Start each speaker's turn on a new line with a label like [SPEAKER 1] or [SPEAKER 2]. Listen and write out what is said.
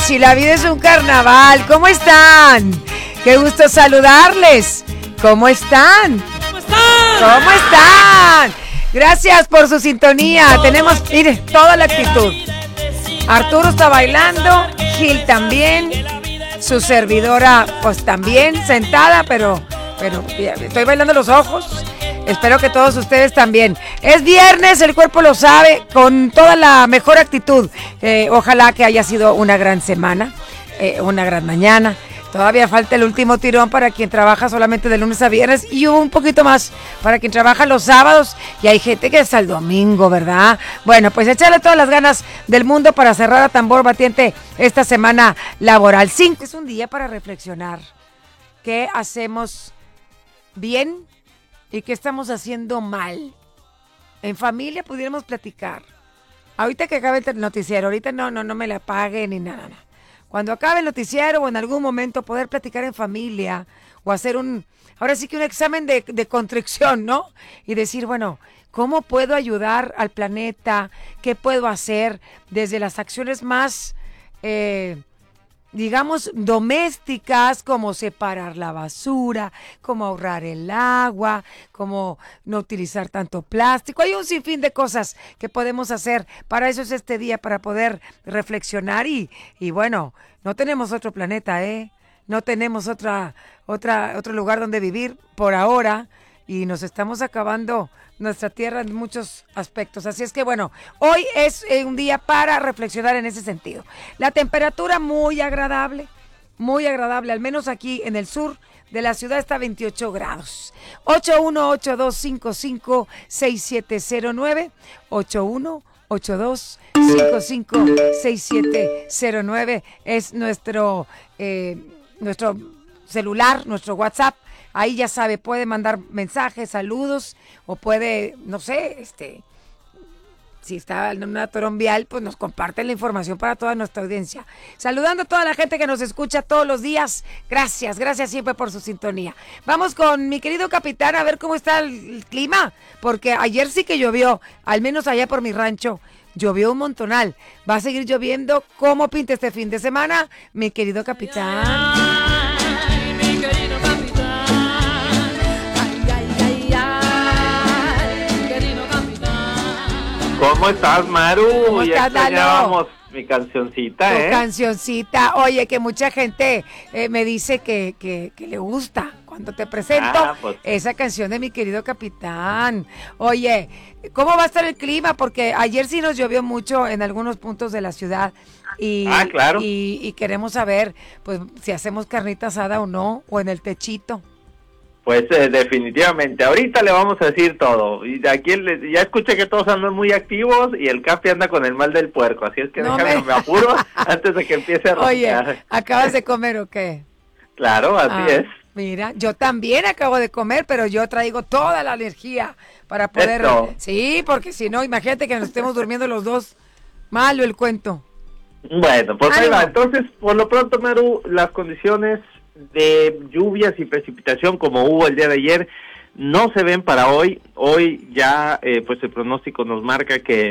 [SPEAKER 1] si la vida es un carnaval. ¿Cómo están? Qué gusto saludarles. ¿Cómo están?
[SPEAKER 2] ¿Cómo están?
[SPEAKER 1] ¿Cómo están? Gracias por su sintonía. Tenemos, mire, toda la actitud. Arturo está bailando, Gil también, su servidora pues también, sentada, pero estoy bailando los ojos. Espero que todos ustedes también. Es viernes, el cuerpo lo sabe, con toda la mejor actitud. Ojalá que haya sido una gran semana, una gran mañana. Todavía falta el último tirón para quien trabaja solamente de lunes a viernes y un poquito más para quien trabaja los sábados. Y hay gente que hasta el domingo, ¿verdad? Bueno, pues échale todas las ganas del mundo para cerrar a tambor batiente esta semana laboral. 5 es un día para reflexionar. ¿Qué hacemos bien y qué estamos haciendo mal? En familia pudiéramos platicar. Ahorita que acabe el noticiero, ahorita no me la apaguen ni nada. Cuando acabe el noticiero o en algún momento poder platicar en familia o hacer ahora sí que un examen de contrición, ¿no? Y decir, bueno, ¿cómo puedo ayudar al planeta? ¿Qué puedo hacer desde las acciones más, digamos, domésticas, como separar la basura, como ahorrar el agua, como no utilizar tanto plástico? Hay un sinfín de cosas que podemos hacer. Para eso es este día, para poder reflexionar y bueno, no tenemos otro planeta, no tenemos otro lugar donde vivir por ahora y nos estamos acabando nuestra tierra en muchos aspectos. Así es que bueno, hoy es un día para reflexionar en ese sentido. La temperatura muy agradable, al menos aquí en el sur de la ciudad está 28 grados. 8182556709, 8182556709 es nuestro celular, nuestro WhatsApp. Ahí ya sabe, puede mandar mensajes, saludos, o puede, no sé, si está en una torombial, pues nos comparte la información para toda nuestra audiencia. Saludando a toda la gente que nos escucha todos los días. Gracias siempre por su sintonía. Vamos con mi querido capitán a ver cómo está el clima, porque ayer sí que llovió, al menos allá por mi rancho. Llovió un montonal. Va a seguir lloviendo. ¿Cómo pinta este fin de semana, mi querido capitán?
[SPEAKER 2] Ay, mi querido capitán. Mi querido capitán.
[SPEAKER 3] ¿Cómo estás, Maru?
[SPEAKER 1] ¿Cómo
[SPEAKER 3] Ya
[SPEAKER 1] estás, Lalo?
[SPEAKER 3] extrañábamos mi cancioncita,
[SPEAKER 1] Tu cancioncita. Oye, que mucha gente me dice que le gusta cuando te presento esa canción de mi querido capitán. Oye, ¿cómo va a estar el clima? Porque ayer sí nos llovió mucho en algunos puntos de la ciudad.
[SPEAKER 3] Claro.
[SPEAKER 1] Y queremos saber, pues, si hacemos carnita asada o no, o en el techito.
[SPEAKER 3] Pues definitivamente, ahorita le vamos a decir todo. Y de aquí ya escuché que todos andan muy activos y el Capi anda con el mal del puerco, así es que me apuro antes de que empiece a roncar.
[SPEAKER 1] Oye, ¿acabas de comer o qué?
[SPEAKER 3] Claro, así es.
[SPEAKER 1] Mira, yo también acabo de comer, pero yo traigo toda la energía para poder...
[SPEAKER 3] Esto.
[SPEAKER 1] Sí, porque si no, imagínate que nos estemos durmiendo los dos. Malo el cuento.
[SPEAKER 3] Bueno, pues ahí va. Entonces, por lo pronto, Maru, las condiciones de lluvias y precipitación como hubo el día de ayer no se ven para hoy. Hoy ya pues el pronóstico nos marca que